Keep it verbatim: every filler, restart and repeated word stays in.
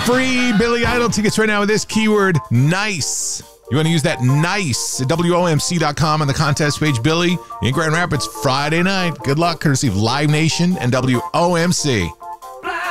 Free Billy Idol tickets right now with this keyword, nice. You want to use that nice at W O M C dot com on the contest page. Billy in Grand Rapids Friday night. Good luck, courtesy of Live Nation and W O M C.